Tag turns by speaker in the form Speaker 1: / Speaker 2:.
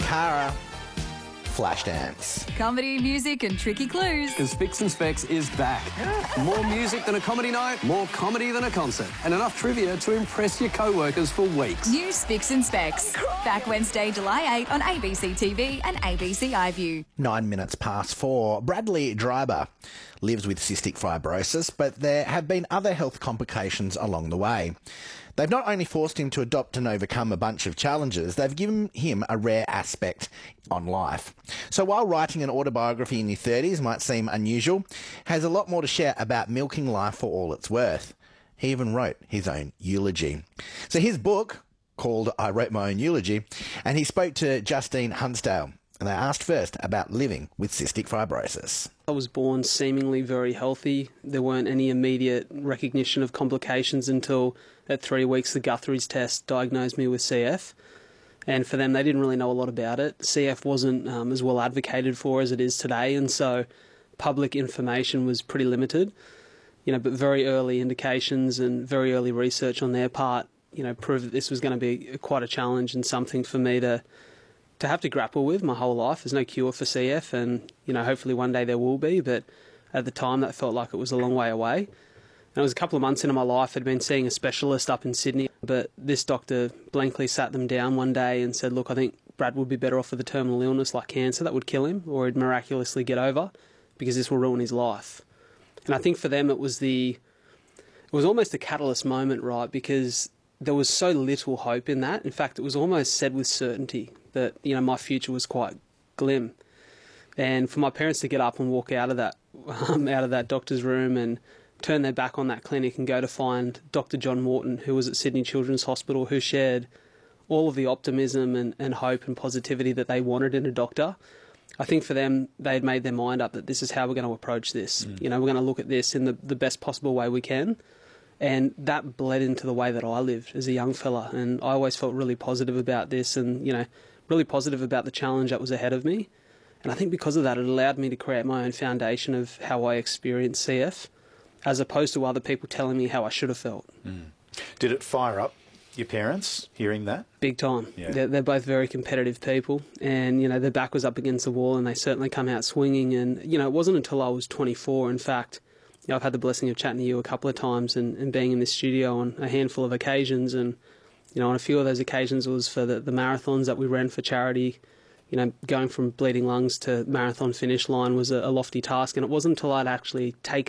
Speaker 1: Cara, Flashdance.
Speaker 2: Comedy, music and tricky clues.
Speaker 3: Because Spicks and Specs is back. More music than a comedy night, more comedy than a concert, and enough trivia to impress your co-workers for weeks.
Speaker 2: New Spicks and Specs. Back Wednesday, July 8 on ABC TV and ABC iView.
Speaker 1: 9 minutes past 4. Bradley Dryber lives with cystic fibrosis, but there have been other health complications along the way. They've not only forced him to adopt and overcome a bunch of challenges, they've given him a rare aspect on life. So while writing an autobiography in your 30s might seem unusual, has a lot more to share about milking life for all it's worth. He even wrote his own eulogy. So his book, called I Wrote My Own Eulogy, and he spoke to Justine Hunsdale, and they asked first about living with cystic fibrosis.
Speaker 4: I was born seemingly very healthy. There weren't any immediate recognition of complications until at 3 weeks the Guthrie's test diagnosed me with CF. And for them, they didn't really know a lot about it. CF wasn't as well advocated for as it is today, and so public information was pretty limited. But very early indications and very early research on their part, proved that this was going to be quite a challenge and something for me to have to grapple with my whole life. There's no cure for CF, and hopefully one day there will be, but at the time that felt like it was a long way away. And it was a couple of months into my life. I'd been seeing a specialist up in Sydney, but this doctor blankly sat them down one day and said, look, I think Brad would be better off with a terminal illness like cancer that would kill him, or he'd miraculously get over, because this will ruin his life. And I think for them it was almost a catalyst moment, right, because there was so little hope in that. In fact, it was almost said with certainty that, my future was quite glim. And for my parents to get up and walk out of that doctor's room and turn their back on that clinic and go to find Dr. John Morton, who was at Sydney Children's Hospital, who shared all of the optimism and hope and positivity that they wanted in a doctor, I think for them, they had made their mind up that this is how we're going to approach this. We're going to look at this in the best possible way we can. And that bled into the way that I lived as a young fella. And I always felt really positive about this and, really positive about the challenge that was ahead of me. And I think because of that, it allowed me to create my own foundation of how I experienced CF, as opposed to other people telling me how I should have felt.
Speaker 5: Did it fire up your parents, hearing that?
Speaker 4: Big time.
Speaker 5: Yeah.
Speaker 4: They're both very competitive people, and, their back was up against the wall, and they certainly come out swinging. And, it wasn't until I was 24, in fact, I've had the blessing of chatting to you a couple of times and being in this studio on a handful of occasions. And, on a few of those occasions it was for the marathons that we ran for charity. Going from bleeding lungs to marathon finish line was a lofty task. And it wasn't until I'd actually taken